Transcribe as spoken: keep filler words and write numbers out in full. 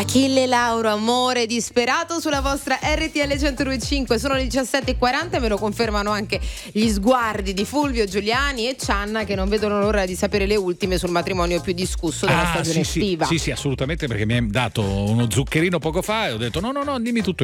Achille Lauro, amore disperato sulla vostra R T L centodue e cinque. Sono le diciassette e quaranta, me lo confermano anche gli sguardi di Fulvio, Giuliani e Cianna, che non vedono l'ora di sapere le ultime sul matrimonio più discusso della Ah, stagione sì, estiva. sì, sì, sì, assolutamente, perché mi hai dato uno zuccherino poco fa e ho detto no, no, no, dimmi tutto